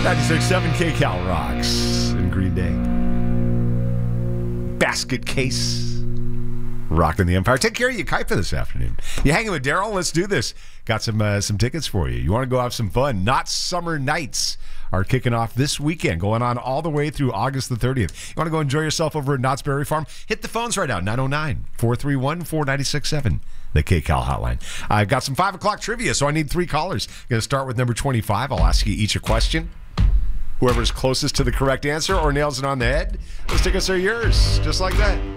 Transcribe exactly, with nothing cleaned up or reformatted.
ninety-six point seven K Cal rocks in Green Day. Basket Case. Rocking the Empire. Take care of you, Kaifa, this afternoon. You hanging with Daryl? Let's do this. Got some uh, some tickets for you. You want to go have some fun? Not Summer Nights are kicking off this weekend, going on all the way through August the thirtieth. You want to go enjoy yourself over at Knott's Berry Farm? Hit the phones right now, nine oh nine, four three one, four nine six seven, the K Cal hotline. I've got some five o'clock trivia, so I need three callers. Going to start with number twenty-five. I'll ask you each a question. Whoever's closest to the correct answer or nails it on the head, those tickets are yours, just like that.